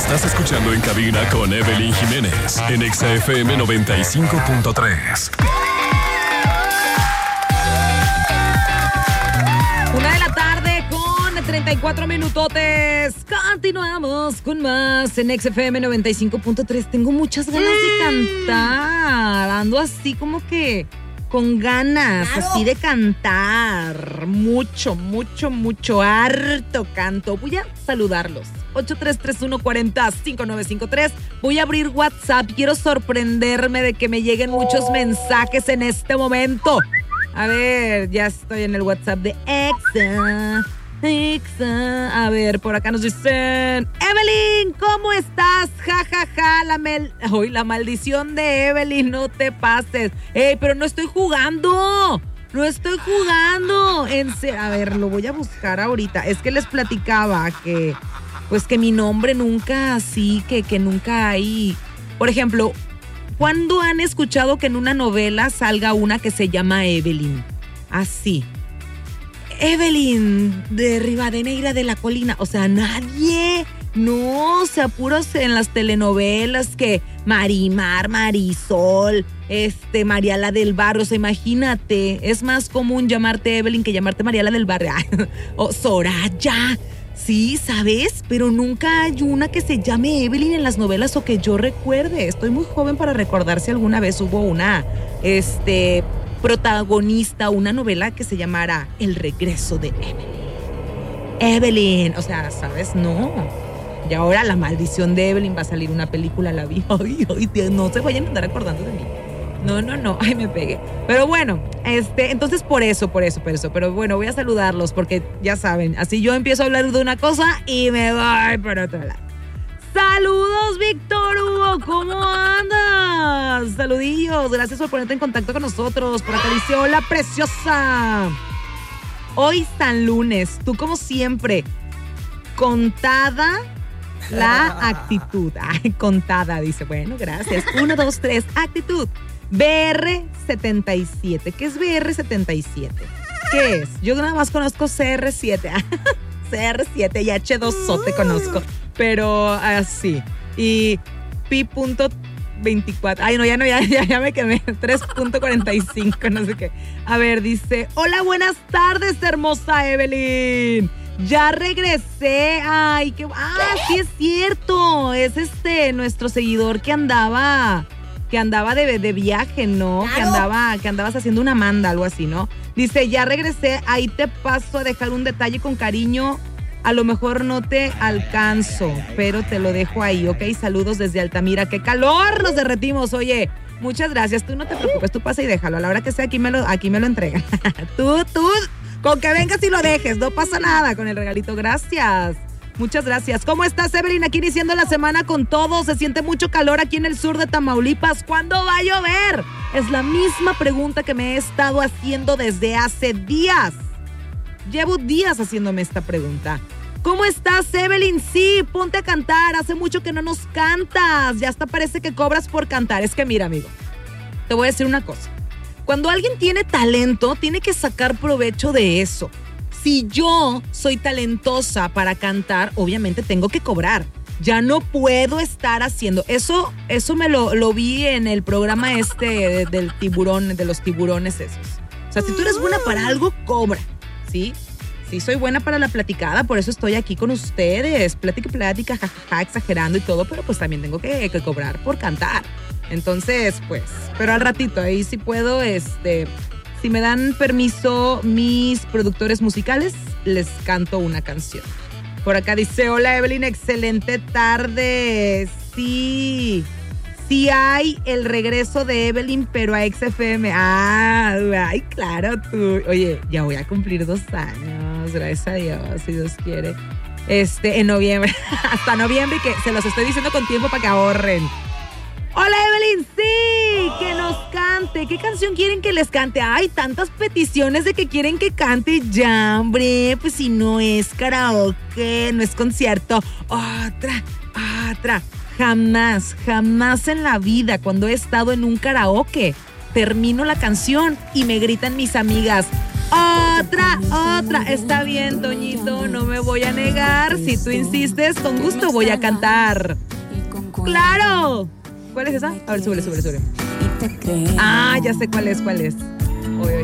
Estás escuchando En Cabina con Evelyn Jiménez en Exa FM 95.3. 1:34 minutotes. Continuamos con más en XFM 95.3. Tengo muchas ganas de cantar. Ando así como que con ganas, claro, así de cantar. Mucho, harto canto. Voy a saludarlos. 8331405953. Voy a abrir WhatsApp. Quiero sorprenderme de que me lleguen muchos mensajes en este momento. A ver, ya estoy en el WhatsApp de Exa. A ver, por acá nos dicen: Evelyn, ¿cómo estás? Ja, ja, ja. La maldición de Evelyn, no te pases. Pero no estoy jugando. A ver, lo voy a buscar ahorita. Es que les platicaba que, pues, que mi nombre nunca así, que nunca hay. Por ejemplo, ¿cuándo han escuchado que en una novela salga una que se llama Evelyn? Así. Evelyn de Rivadeneira de la Colina. O sea, nadie. No, se apuros en las telenovelas que Marimar, Marisol, Mariala del Barrio. O sea, imagínate, es más común llamarte Evelyn que llamarte Mariala del Barrio. O Soraya. Sí, ¿sabes? Pero nunca hay una que se llame Evelyn en las novelas o que yo recuerde. Estoy muy joven para recordar si alguna vez hubo una, protagonista, una novela que se llamara El regreso de Evelyn. O sea, ¿sabes? No. Y ahora La maldición de Evelyn va a salir una película, la vi. Ay, no se vayan a andar acordando de mí. No. Ay, me pegué. Pero bueno, entonces por eso. Pero bueno, voy a saludarlos porque ya saben, así yo empiezo a hablar de una cosa y me voy por otro lado. ¡Saludos, Víctor Hugo! ¿Cómo andas? Saludillos, gracias por ponerte en contacto con nosotros. Por acá dice: hola, preciosa. Hoy San Lunes, tú como siempre, contada la actitud. Ay, contada, dice. Bueno, gracias. 1, 2, 3, actitud. BR77. ¿Qué es BR77? ¿Qué es? Yo nada más conozco CR7. CR7 y H2O te conozco. Pero así. Y Pi.24. Ay, no, ya me quemé. 3.45, no sé qué. A ver, dice: hola, buenas tardes, hermosa Evelyn. Ya regresé. Ay, qué. Sí es cierto. Es nuestro seguidor que andaba de viaje, ¿no? Claro. Que andabas haciendo una manda, algo así, ¿no? Dice: ya regresé, ahí te paso a dejar un detalle con cariño. A lo mejor no te alcanzo, pero te lo dejo ahí, ¿ok? Saludos desde Altamira. ¡Qué calor! Nos derretimos, oye. Muchas gracias. Tú no te preocupes, tú pasa y déjalo. A la hora que sea, aquí me lo entregan. Tú, con que vengas y lo dejes. No pasa nada con el regalito. Gracias. Muchas gracias. ¿Cómo estás, Evelyn? Aquí iniciando la semana con todo. Se siente mucho calor aquí en el sur de Tamaulipas. ¿Cuándo va a llover? Es la misma pregunta que me he estado haciendo desde hace días. Llevo días haciéndome esta pregunta. ¿Cómo estás, Evelyn? Sí, ponte a cantar. Hace mucho que no nos cantas. Ya hasta parece que cobras por cantar. Es que mira, amigo, te voy a decir una cosa. Cuando alguien tiene talento, tiene que sacar provecho de eso. Si yo soy talentosa para cantar, obviamente tengo que cobrar. Ya no puedo estar haciendo eso me lo vi en el programa del tiburón, de los tiburones esos. O sea, si tú eres buena para algo, cobra, ¿sí? Sí, soy buena para la platicada, por eso estoy aquí con ustedes. Plática, jajaja, exagerando y todo, pero pues también tengo que cobrar por cantar. Entonces, pues, pero al ratito, ahí sí puedo, si me dan permiso mis productores musicales, les canto una canción. Por acá dice: hola, Evelyn, excelente tarde. Sí hay el regreso de Evelyn, pero a XFM. Ay, claro, tú. Oye, ya voy a cumplir 2 años, gracias a Dios, si Dios quiere. En noviembre, hasta noviembre, que se los estoy diciendo con tiempo para que ahorren. Hola, Evelyn, sí, que nos cante. ¿Qué canción quieren que les cante? Hay tantas peticiones de que quieren que cante ya, hombre. Pues si no es karaoke, no es concierto. Otra. Jamás en la vida, cuando he estado en un karaoke, termino la canción y me gritan mis amigas: Otra. Está bien, Toñito, no me voy a negar. Si tú insistes, con gusto voy a cantar. ¡Claro! ¿Cuál es esa? A ver, sube. Ah, ya sé cuál es.